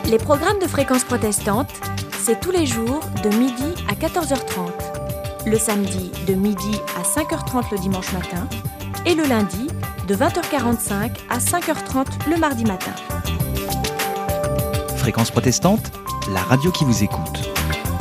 Les programmes de Fréquence Protestante, c'est tous les jours de midi à 14h30. Le samedi de midi à 5h30 le dimanche matin et le lundi de 20h45 à 5h30 le mardi matin. Fréquence Protestante, la radio qui vous écoute.